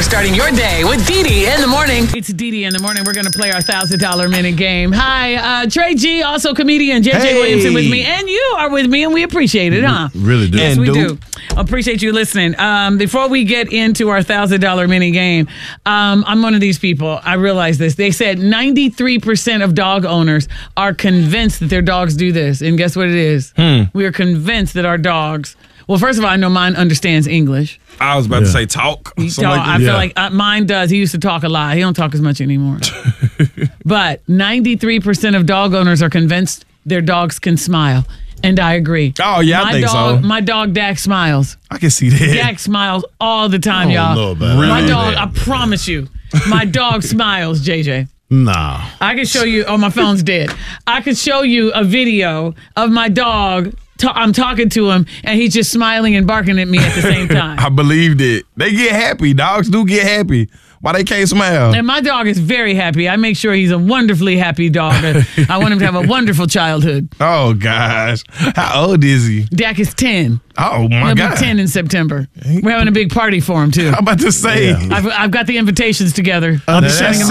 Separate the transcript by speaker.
Speaker 1: starting your day with Dee in the morning.
Speaker 2: It's Dee in the morning. We're going to play our $1,000 minute game. Hi, Trey G, also comedian, JJ Williamson with me. And you are with me, and we appreciate it, huh?
Speaker 3: Really do.
Speaker 2: Yes, we do. Appreciate you listening. Before we get into our $1,000 mini game, I'm one of these people. I realize this. They said 93% of dog owners are convinced that their dogs do this. And guess what it is? We are convinced that our dogs... Well, first of all, I know mine understands English.
Speaker 3: I was about to say talk.
Speaker 2: I feel like mine does. He used to talk a lot. He don't talk as much anymore. But 93% of dog owners are convinced their dogs can smile. And I agree.
Speaker 3: Oh, yeah, I think so.
Speaker 2: My dog, Dak, smiles.
Speaker 3: I can see that.
Speaker 2: Dak smiles all the time, y'all. My dog, I promise you, my dog smiles, JJ.
Speaker 3: Nah.
Speaker 2: I can show you. Oh, my phone's dead. I could show you a video of my dog. I'm talking to him, and he's just smiling and barking at me at the same time.
Speaker 3: I believed it. They get happy. Dogs do get happy. Why they can't smile?
Speaker 2: And my dog is very happy. I make sure he's a wonderfully happy dog. I want him to have a wonderful childhood.
Speaker 3: Oh, gosh. How old is he?
Speaker 2: Dak is 10.
Speaker 3: Oh, my
Speaker 2: He'll
Speaker 3: God.
Speaker 2: be 10 in September. We're having a big party for him, too.
Speaker 3: I'm about to say.
Speaker 2: I've got the invitations together.
Speaker 3: That's